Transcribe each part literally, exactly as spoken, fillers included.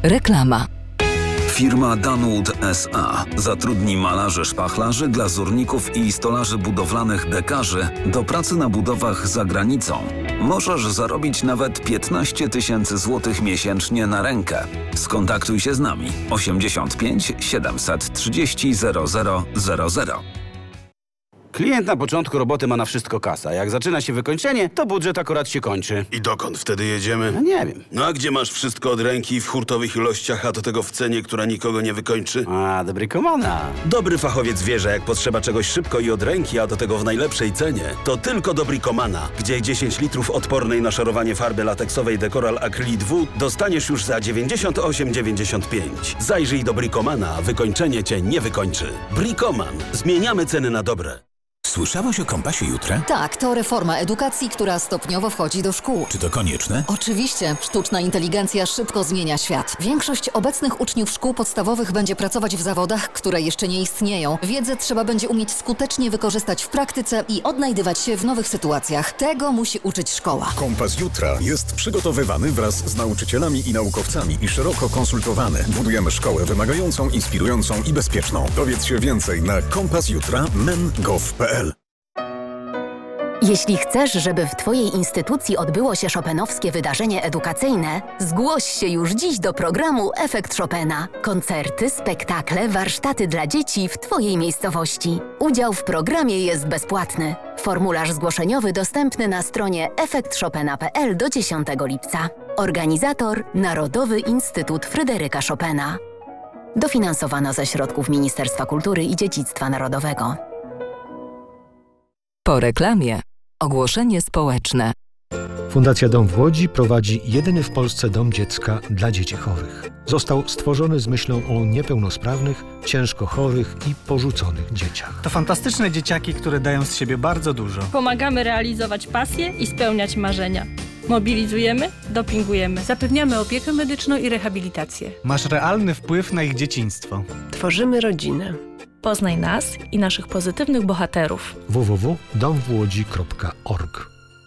Reklama. Firma Danwood S A zatrudni malarzy, szpachlarzy, glazurników i stolarzy budowlanych dekarzy do pracy na budowach za granicą. Możesz zarobić nawet piętnaście tysięcy złotych miesięcznie na rękę. Skontaktuj się z nami osiemdziesiąt pięć siedemset trzydzieści zero zero zero zero. Klient na początku roboty ma na wszystko kasa. Jak zaczyna się wykończenie, to budżet akurat się kończy. I dokąd wtedy jedziemy? No nie wiem. No a gdzie masz wszystko od ręki w hurtowych ilościach, a do tego w cenie, która nikogo nie wykończy? A, dobry komana. Dobry fachowiec wie, że jak potrzeba czegoś szybko i od ręki, a do tego w najlepszej cenie, to tylko do Bricomana, gdzie dziesięć litrów odpornej na szorowanie farby lateksowej Decoral Acrylic dwa dostaniesz już za dziewięćdziesiąt osiem dziewięćdziesiąt pięć. Zajrzyj do Bricomana, wykończenie cię nie wykończy. Bricoman. Zmieniamy ceny na dobre. Słyszałaś o Kompasie Jutra? Tak, to reforma edukacji, która stopniowo wchodzi do szkół. Czy to konieczne? Oczywiście, sztuczna inteligencja szybko zmienia świat. Większość obecnych uczniów szkół podstawowych będzie pracować w zawodach, które jeszcze nie istnieją. Wiedzę trzeba będzie umieć skutecznie wykorzystać w praktyce i odnajdywać się w nowych sytuacjach. Tego musi uczyć szkoła. Kompas Jutra jest przygotowywany wraz z nauczycielami i naukowcami i szeroko konsultowany. Budujemy szkołę wymagającą, inspirującą i bezpieczną. Dowiedz się więcej na kompas jutra kropka men kropka gov kropka pe el. Jeśli chcesz, żeby w Twojej instytucji odbyło się chopinowskie wydarzenie edukacyjne, zgłoś się już dziś do programu Efekt Chopina. Koncerty, spektakle, warsztaty dla dzieci w Twojej miejscowości. Udział w programie jest bezpłatny. Formularz zgłoszeniowy dostępny na stronie efekt chopina kropka pe el do dziesiątego lipca. Organizator Narodowy Instytut Fryderyka Chopina. Dofinansowano ze środków Ministerstwa Kultury i Dziedzictwa Narodowego. Po reklamie. Ogłoszenie społeczne. Fundacja Dom w Łodzi prowadzi jedyny w Polsce dom dziecka dla dzieci chorych. Został stworzony z myślą o niepełnosprawnych, ciężko chorych i porzuconych dzieciach. To fantastyczne dzieciaki, które dają z siebie bardzo dużo. Pomagamy realizować pasje i spełniać marzenia. Mobilizujemy, dopingujemy. Zapewniamy opiekę medyczną i rehabilitację. Masz realny wpływ na ich dzieciństwo. Tworzymy rodzinę. Poznaj nas i naszych pozytywnych bohaterów. w w w kropka dom w łodzi kropka org.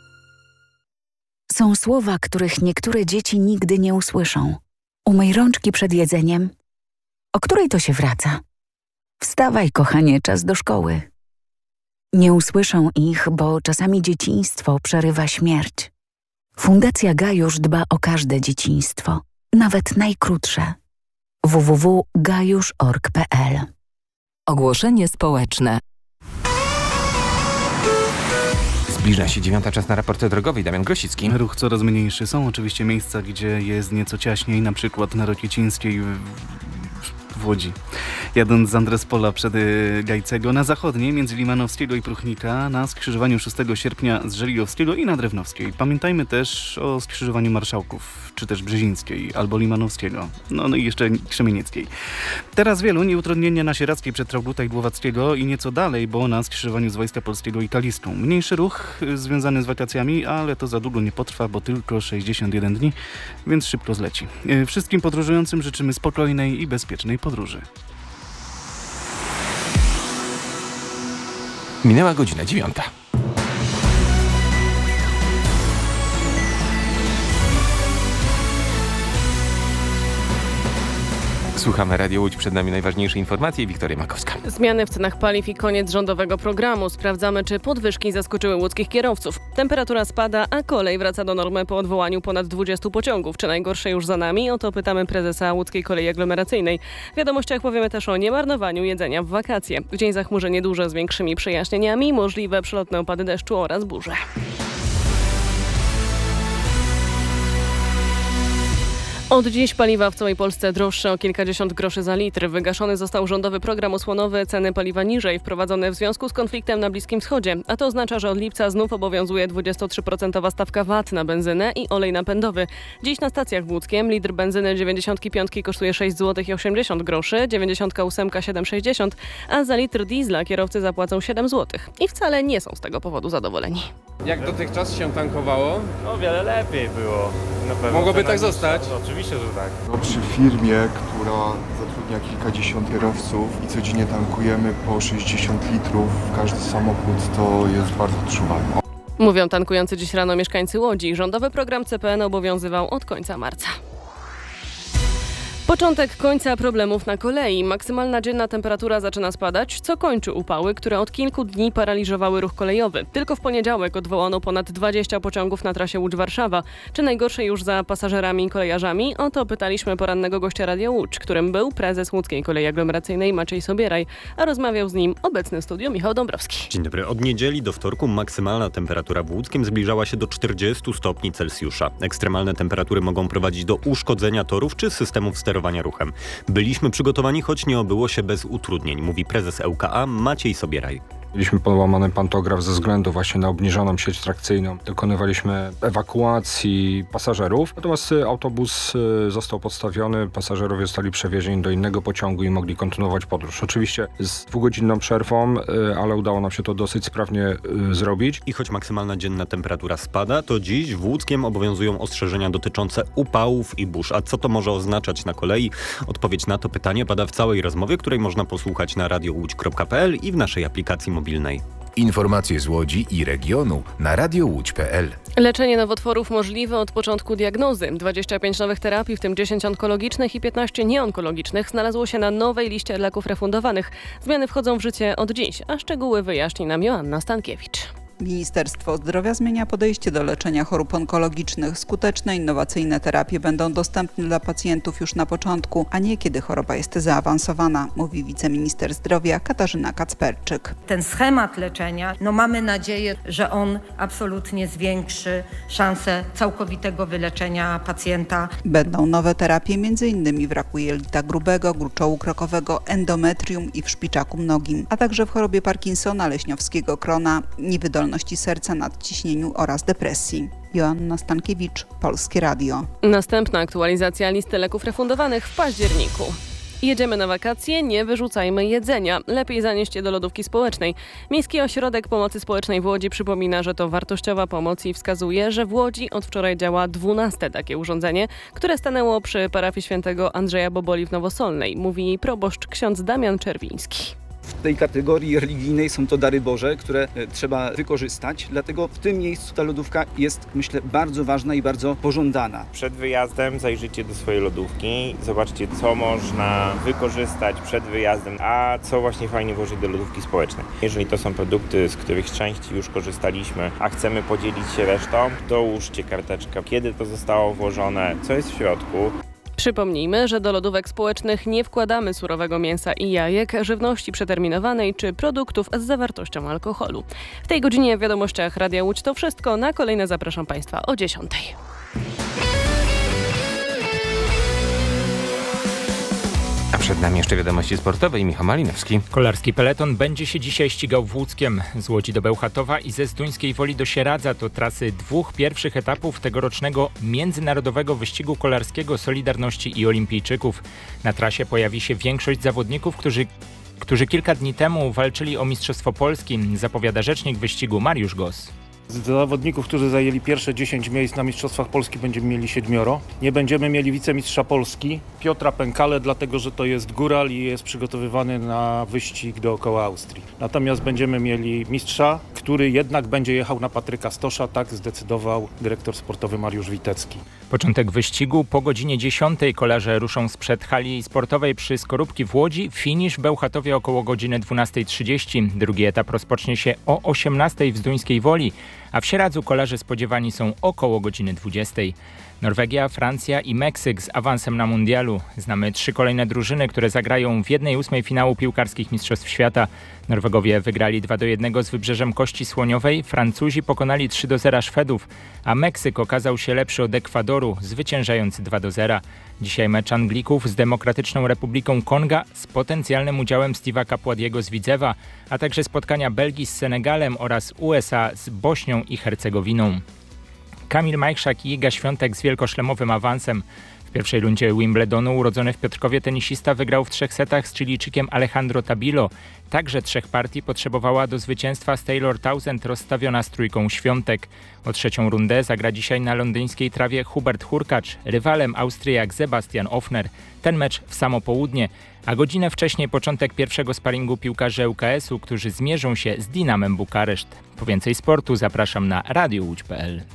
Są słowa, których niektóre dzieci nigdy nie usłyszą. Umyj rączki przed jedzeniem. O której to się wraca? Wstawaj, kochanie, czas do szkoły. Nie usłyszą ich, bo czasami dzieciństwo przerywa śmierć. Fundacja Gajusz dba o każde dzieciństwo, nawet najkrótsze. w w w kropka gajusz kropka org kropka pe el. Ogłoszenie społeczne. Zbliża się dziewiąta, czas na raporty drogowej. Damian Grosicki. Ruch coraz mniejszy. Są oczywiście miejsca, gdzie jest nieco ciaśniej, na przykład na Rociecińskiej w, w Łodzi. Jadąc z Andrespola przed Gajcego na zachodniej, między Limanowskiego i Pruchnika, na skrzyżowaniu szóstego sierpnia z Żeligowskiego i na Drewnowskiej. Pamiętajmy też o skrzyżowaniu Marszałków, czy też Brzezińskiej, albo Limanowskiego, no, no i jeszcze Krzemienieckiej. Teraz wielu nieutrudnienia na Sieradzkiej przed Trauguta i Głowackiego i nieco dalej, bo na skrzyżowaniu z Wojska Polskiego i Kalistą. Mniejszy ruch związany z wakacjami, ale to za długo nie potrwa, bo tylko sześćdziesiąt jeden dni, więc szybko zleci. Wszystkim podróżującym życzymy spokojnej i bezpiecznej podróży. Minęła godzina dziewiąta. Słuchamy Radio Łódź, przed nami najważniejsze informacje. Wiktoria Makowska. Zmiany w cenach paliw i koniec rządowego programu. Sprawdzamy, czy podwyżki zaskoczyły łódzkich kierowców. Temperatura spada, a kolej wraca do normy po odwołaniu ponad dwudziestu pociągów. Czy najgorsze już za nami? O to pytamy prezesa Łódzkiej Kolei Aglomeracyjnej. W wiadomościach powiemy też o niemarnowaniu jedzenia w wakacje. W dzień zachmurzenie duże z większymi przejaśnieniami, możliwe przelotne opady deszczu oraz burze. Od dziś paliwa w całej Polsce droższe o kilkadziesiąt groszy za litr. Wygaszony został rządowy program osłonowy, ceny paliwa niżej, wprowadzony w związku z konfliktem na Bliskim Wschodzie. A to oznacza, że od lipca znów obowiązuje dwudziestotrzyprocentowa stawka V A T na benzynę i olej napędowy. Dziś na stacjach w Łódzkiem litr benzyny dziewięćdziesiątki piątki kosztuje sześć złotych osiemdziesiąt groszy, dziewięćdziesiątka ósemka siedem sześćdziesiąt, a za litr diesla kierowcy zapłacą siedem złotych. I wcale nie są z tego powodu zadowoleni. Jak dotychczas się tankowało? O wiele lepiej było. Na pewno. Mogłoby tak zostać? No, oczywiście, że tak. No, przy firmie, która zatrudnia kilkadziesiąt kierowców i codziennie tankujemy po sześćdziesiąt litrów w każdy samochód, to jest bardzo odczuwalne. Mówią tankujący dziś rano mieszkańcy Łodzi. Rządowy program C P N obowiązywał od końca marca. Początek końca problemów na kolei. Maksymalna dzienna temperatura zaczyna spadać, co kończy upały, które od kilku dni paraliżowały ruch kolejowy. Tylko w poniedziałek odwołano ponad dwadzieścia pociągów na trasie Łódź-Warszawa. Czy najgorsze już za pasażerami i kolejarzami? O to pytaliśmy porannego gościa Radia Łódź, którym był prezes Łódzkiej Kolei Aglomeracyjnej Maciej Sobieraj, a rozmawiał z nim obecny w studiu Michał Dąbrowski. Dzień dobry. Od niedzieli do wtorku maksymalna temperatura w Łódzkiem zbliżała się do czterdziestu stopni Celsjusza. Ekstremalne temperatury mogą prowadzić do uszkodzenia torów czy systemów sterowania ruchem. Byliśmy przygotowani, choć nie obyło się bez utrudnień, mówi prezes L K A Maciej Sobieraj. Mieliśmy połamany pantograf ze względu właśnie na obniżoną sieć trakcyjną. Dokonywaliśmy ewakuacji pasażerów, natomiast autobus został podstawiony, pasażerowie zostali przewiezieni do innego pociągu i mogli kontynuować podróż. Oczywiście z dwugodzinną przerwą, ale udało nam się to dosyć sprawnie zrobić. I choć maksymalna dzienna temperatura spada, to dziś w Łódzkiem obowiązują ostrzeżenia dotyczące upałów i burz. A co to może oznaczać na kolei? Odpowiedź na to pytanie pada w całej rozmowie, której można posłuchać na radio łódź kropka p l i w naszej aplikacji mobilnej. Informacje z Łodzi i regionu na radio łódź kropka p l. Leczenie nowotworów możliwe od początku diagnozy. dwadzieścia pięć nowych terapii, w tym dziesięć onkologicznych i piętnaście nieonkologicznych, znalazło się na nowej liście leków refundowanych. Zmiany wchodzą w życie od dziś, a szczegóły wyjaśni nam Joanna Stankiewicz. Ministerstwo Zdrowia zmienia podejście do leczenia chorób onkologicznych. Skuteczne, innowacyjne terapie będą dostępne dla pacjentów już na początku, a nie kiedy choroba jest zaawansowana, mówi wiceminister zdrowia Katarzyna Kacperczyk. Ten schemat leczenia, no mamy nadzieję, że on absolutnie zwiększy szanse całkowitego wyleczenia pacjenta. Będą nowe terapie, między innymi w raku jelita grubego, gruczołu krokowego, endometrium i w szpiczaku mnogim, a także w chorobie Parkinsona, leśniowskiego krona, niewydolności serca, nadciśnieniu oraz depresji. Joanna Stankiewicz, Polskie Radio. Następna aktualizacja listy leków refundowanych w październiku. Jedziemy na wakacje, nie wyrzucajmy jedzenia. Lepiej zanieść je do lodówki społecznej. Miejski Ośrodek Pomocy Społecznej w Łodzi przypomina, że to wartościowa pomoc i wskazuje, że w Łodzi od wczoraj działa dwunaste takie urządzenie, które stanęło przy parafii świętego Andrzeja Boboli w Nowosolnej, mówi jej proboszcz ksiądz Damian Czerwiński. W tej kategorii religijnej są to dary Boże, które trzeba wykorzystać, dlatego w tym miejscu ta lodówka jest, myślę, bardzo ważna i bardzo pożądana. Przed wyjazdem zajrzyjcie do swojej lodówki, zobaczcie, co można wykorzystać przed wyjazdem, a co właśnie fajnie włożyć do lodówki społecznej. Jeżeli to są produkty, z których z części już korzystaliśmy, a chcemy podzielić się resztą, dołóżcie karteczkę, kiedy to zostało włożone, co jest w środku. Przypomnijmy, że do lodówek społecznych nie wkładamy surowego mięsa i jajek, żywności przeterminowanej czy produktów z zawartością alkoholu. W tej godzinie w Wiadomościach Radia Łódź to wszystko. Na kolejne zapraszam Państwa o dziesiątej. A przed nami jeszcze wiadomości sportowe i Michał Malinowski. Kolarski peleton będzie się dzisiaj ścigał w Łódzkiem. Z Łodzi do Bełchatowa i ze Zduńskiej Woli do Sieradza to trasy dwóch pierwszych etapów tegorocznego międzynarodowego wyścigu kolarskiego Solidarności i Olimpijczyków. Na trasie pojawi się większość zawodników, którzy, którzy kilka dni temu walczyli o Mistrzostwo Polski, zapowiada rzecznik wyścigu Mariusz Gos. Z zawodników, którzy zajęli pierwsze dziesięć miejsc na Mistrzostwach Polski, będziemy mieli siedmioro. Nie będziemy mieli wicemistrza Polski Piotra Pękale, dlatego że to jest góral i jest przygotowywany na wyścig dookoła Austrii. Natomiast będziemy mieli mistrza, który jednak będzie jechał na Patryka Stosza, tak zdecydował dyrektor sportowy Mariusz Witecki. Początek wyścigu po godzinie dziesiątej. Kolarze ruszą sprzed hali sportowej przy Skorupki w Łodzi. Finisz w Bełchatowie około godziny dwunastej trzydzieści. Drugi etap rozpocznie się o osiemnastej w Zduńskiej Woli, a w Sieradzu kolarze spodziewani są około godziny dwudziestej. Norwegia, Francja i Meksyk z awansem na mundialu. Znamy trzy kolejne drużyny, które zagrają w jednej ósmej finału piłkarskich Mistrzostw Świata. Norwegowie wygrali dwa do jednego z Wybrzeżem Kości Słoniowej, Francuzi pokonali trzy do zera Szwedów, a Meksyk okazał się lepszy od Ekwadoru, zwyciężający dwa do zera. Dzisiaj mecz Anglików z Demokratyczną Republiką Konga z potencjalnym udziałem Steve'a Kapładiego z Widzewa, a także spotkania Belgii z Senegalem oraz U S A z Bośnią i Hercegowiną. Kamil Majchrzak i Iga Świątek z wielkoszlemowym awansem. W pierwszej rundzie Wimbledonu urodzony w Piotrkowie tenisista wygrał w trzech setach z Chilijczykiem Alejandro Tabilo. Także trzech partii potrzebowała do zwycięstwa z Taylor Townsend rozstawiona z trójką Świątek. O trzecią rundę zagra dzisiaj na londyńskiej trawie Hubert Hurkacz, rywalem Austriak Sebastian Ofner. Ten mecz w samo południe, a godzinę wcześniej początek pierwszego sparingu piłkarzy U K S-u, którzy zmierzą się z Dinamem Bukareszt. Po więcej sportu zapraszam na radio łódź kropka p l.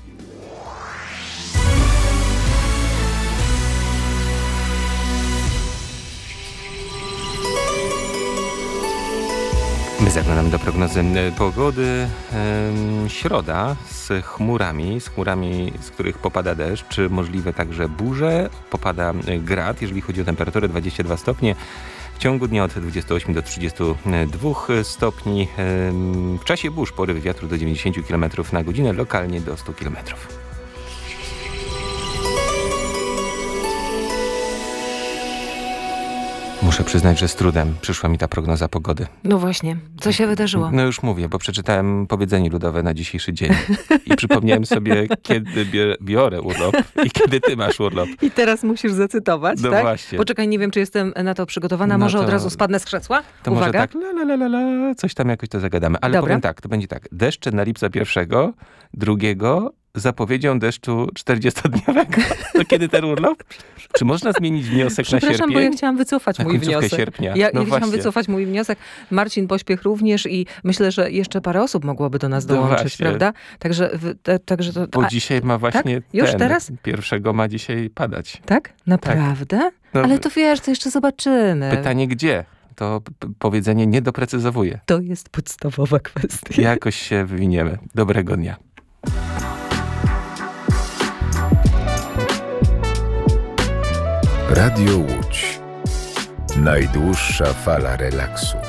My zaglądamy do prognozy pogody. Środa z chmurami, z chmurami, z których popada deszcz, czy możliwe także burze, popada grad, jeżeli chodzi o temperaturę dwadzieścia dwa stopnie. W ciągu dnia od dwudziestu ośmiu do trzydziestu dwóch stopni. W czasie burz porywy wiatru do dziewięćdziesięciu kilometrów na godzinę, lokalnie do stu kilometrów. Muszę przyznać, że z trudem przyszła mi ta prognoza pogody. No właśnie, co się wydarzyło? No już mówię, bo przeczytałem powiedzenie ludowe na dzisiejszy dzień i przypomniałem sobie, kiedy biorę urlop i kiedy ty masz urlop. I teraz musisz zacytować, no tak? Właśnie. Poczekaj, nie wiem, czy jestem na to przygotowana. No może to, od razu spadnę z krzesła? To Uwaga. może tak, la, la, la, la, coś tam jakoś to zagadamy. Ale Dobra. powiem tak, to będzie tak. Deszcze na lipca pierwszego, drugiego zapowiedzią deszczu czterdziestodniowego. To kiedy ten urlop? Czy można zmienić wniosek na sierpień? Przepraszam, bo ja chciałam wycofać na mój wniosek. Sierpnia. Ja, no ja chciałam właśnie. wycofać mój wniosek. Marcin Pośpiech również i myślę, że jeszcze parę osób mogłoby do nas No dołączyć, właśnie. prawda? Także, te, także to... Bo a, dzisiaj ma właśnie tak? Już ten, teraz? Pierwszego ma dzisiaj padać. Tak? Naprawdę? Tak. No, ale to wiesz, to jeszcze zobaczymy. Pytanie gdzie? To p- powiedzenie nie doprecyzowuje. To jest podstawowa kwestia. Jakoś się wywiniemy. Dobrego dnia. Radio Łódź. Najdłuższa fala relaksu.